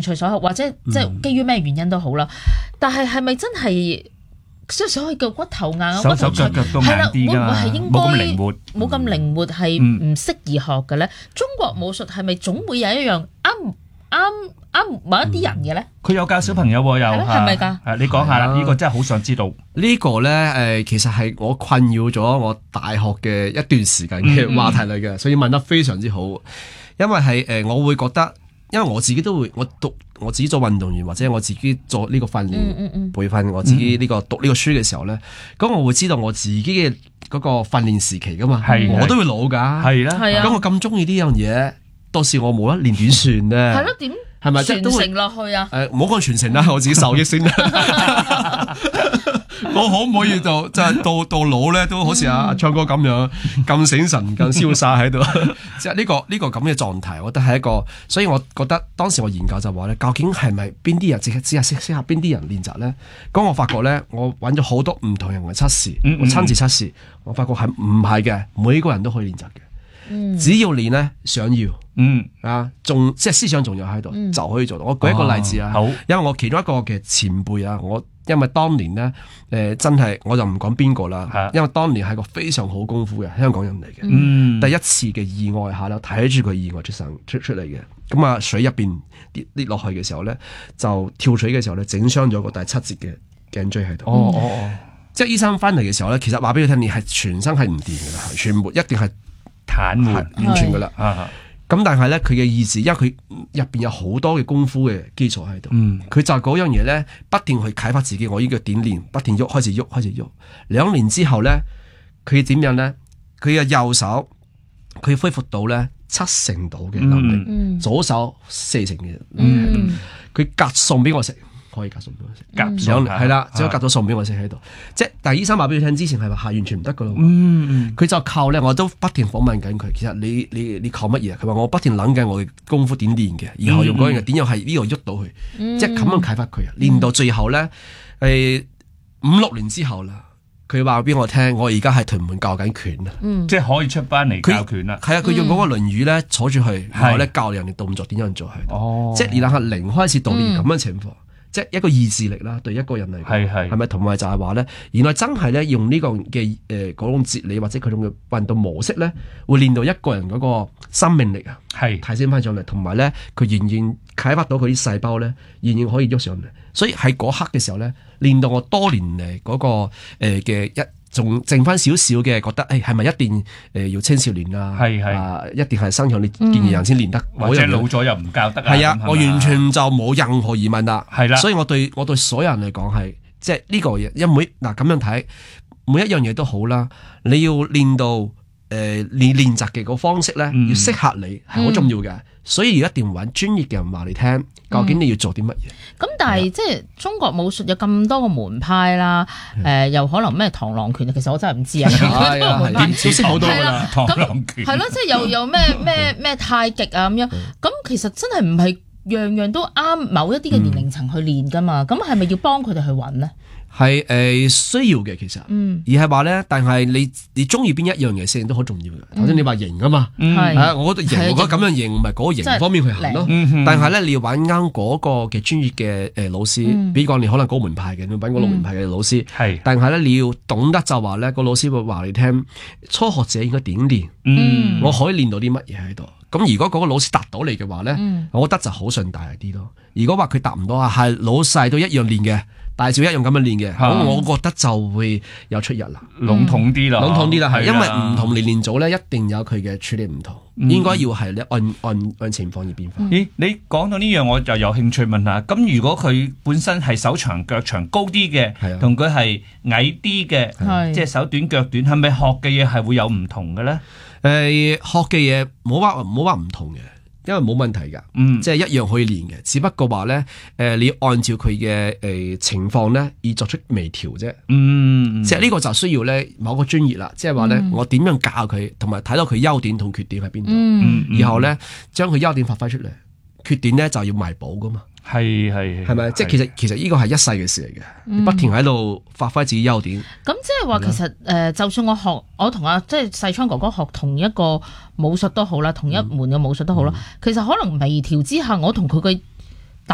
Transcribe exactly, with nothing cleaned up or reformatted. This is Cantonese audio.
趣所學，或者即係基於咩原因都好啦。但係係咪真係即係所謂嘅骨頭硬啊？ 手手腳腳都硬啲㗎嘛， 係啦，會唔會係應該冇咁靈活， 冇咁靈活係唔適宜學嘅咧？中國武術係咪總會有一樣啱啱啱某一啲人嘅咧？ 佢有教小朋友喎，又係咪㗎？ 係你講下啦，呢個真係好想知道。 呢個咧誒，其實係我困擾咗我大學嘅一段時間嘅話題嚟嘅，所以問得非常之好。因為係誒，我會覺得，因為我自己都會，我讀我自己做運動員或者我自己做呢個訓練、 嗯嗯嗯、 培訓我自己呢個讀呢個書嘅時候咧，咁、嗯、我會知道我自己嘅嗰個訓練時期噶嘛，我都會老㗎， 係啦， 咁我咁中意呢樣嘢，到時我冇得練點算咧？ 係咯，點係咪即係傳承落去啊？ 誒，唔好講傳承啦，我自己受益先啦。我可唔可以就就係到到老咧，都好似阿阿昌哥咁樣咁醒神、咁瀟灑喺度？即係呢個呢個咁嘅狀態，我覺得係一個。所以我覺得當時我研究就話咧，究竟係咪邊啲人只係只係適適合邊啲人練習咧？咁我發覺咧，我揾咗好多唔同人嘅測試，我親自測試，我發覺係唔係嘅，每個人都可以練習嘅。嗯、只要練咧，想要，嗯啊，仲即係思想仲有喺度，嗯、就可以做到。我舉一個例子啊， 哦、好， 因為我其中一個嘅前輩啊，我因為當年咧，誒、呃、真係我就唔講邊個啦，啊、因為當年係個非常好功夫嘅香港人嚟嘅，嗯、第一次嘅意外下啦，睇住佢意外出生出出嚟嘅，咁啊水入邊跌跌落去嘅時候咧，就跳水嘅時候咧，整傷咗個第七節嘅頸椎喺度。 哦哦哦， 即係醫生翻嚟嘅時候咧，其實話俾佢聽，你係全身係唔掂噶啦，全部一定係癱瘓完全噶啦。咁但係咧，佢嘅意志，因為佢入邊有好多嘅功夫嘅基礎喺度，佢、嗯、就嗰樣嘢咧，不斷去啟發自己。我呢個點練，不斷喐，開始喐，開始喐。兩年之後咧，佢點樣咧？佢嘅右手，佢恢復到咧七成度嘅能力，嗯、左手四成嘅，佢、嗯、夾餸俾我食。可以夾餸俾我食，夾上嚟係啦，只可以夾到餸俾我食喺度。即係但係醫生話俾佢聽之前係話係完全唔得噶咯。嗯，佢就靠咧，我都不斷訪問緊佢。其實你你你靠乜嘢？佢話我不斷諗緊我嘅功夫點練嘅，然後用嗰樣嘢點樣係呢度喐到佢，嗯、即係咁樣啟發佢啊。練到最後咧，誒五六年之後啦，佢話俾我聽，我而家喺屯門教緊拳啊， 嗯、即係可以出班嚟教拳啦。 係啊，佢用嗰個輪椅咧坐住去，然後咧教人哋動作點樣做喺度。哦，即係你諗下零開始到練咁樣情況。嗯即係一個意志力啦，對一個人嚟講，係係係咪同埋就係話咧，原來真係咧用呢個嘅誒嗰種哲理或者佢種嘅運動模式咧，會練到一個人嗰個生命力啊，係提升翻上嚟，同埋咧佢仍然啟發到佢啲細胞咧，仍然可以喐上嚟。所以喺嗰刻嘅時候咧，練到我多年嚟嗰、嗰個誒嘅、呃、一。仲剩翻少少嘅，覺得誒係咪一定誒、呃、要青少年啊？係係啊，一定係身強力健嘅人先練得， 或者老咗又唔教得啊？ 係啊，我完全就冇任何疑問啦。 係啦， 所以我對我對所有人嚟講係即係呢個嘢，因為嗱咁樣睇，每一樣嘢都好啦，你要練到誒練練習嘅個方式咧，嗯、要適合你係好重要嘅。嗯所以要一定要揾專業嘅人話你聽，究竟你要做啲乜嘢？ 咁、嗯、但係的即係中國武術有咁多個門派啦，誒的、呃、又可能咩螳螂拳，其實我真係唔知啊。係啊，係點知識好多㗎啦，螳螂拳係咯，即係又有咩咩咩太極啊咁樣。咁其實真係唔係樣樣都啱某一啲嘅年齡層去練㗎嘛？咁係咪要幫佢哋去揾呢？ 係誒、呃、需要嘅其實，嗯、而係話咧，但係你你中意邊一樣嘢先都好重要嘅。頭先、嗯、你話型啊嘛，係、嗯啊，我覺得型，的我覺得咁樣型唔係嗰個型方面去行咯。嗯、但係咧，你要揾啱嗰個嘅專業嘅誒老師，嗯、比如講你可能高門派嘅，你揾個六門派嘅老師，係、嗯。但係咧，你要懂得就話咧，個老師會話你聽，初學者應該點練，嗯、我可以練到啲乜嘢喺度。咁如果嗰個老師答到你嘅話咧，嗯、我覺得就好順帶啲咯。如果話佢答唔到啊，係老細都一樣練嘅。大小一樣咁樣練嘅，咁、嗯、我覺得就會有出入啦， 籠統啲啦， 籠統啲啦，係因為唔同年齡組咧，一定有佢嘅處理唔同，嗯、應該要係咧按按按情況而變化。 咦，你講到呢樣，我就有興趣問下，咁如果佢本身係手長腳長高啲嘅，同佢係矮啲嘅，的即係手短腳短，係咪學嘅嘢係會有唔同嘅咧？誒、 呃，學嘅嘢冇話冇話唔同嘅。因為冇問題噶，嗯、即係一樣可以練嘅，只不過話咧，誒、呃，你要按照佢嘅誒情況咧，而作出微調啫。嗯，即係呢個就需要咧某個專業啦，即係話咧，嗯、我點樣教佢，同埋睇到佢優點同缺點喺邊度，嗯、然後咧將佢優點發揮出嚟，缺點咧就要彌補噶嘛。係係係咪？即係其實其實呢個係一世嘅事嚟嘅，嗯、不停喺度發揮自己優點。 咁即係話其實誒、呃，就算我學，我同阿即係細昌哥哥學同一個武術都好啦，同一門嘅武術都好啦，嗯、其實可能微調之下，我同佢嘅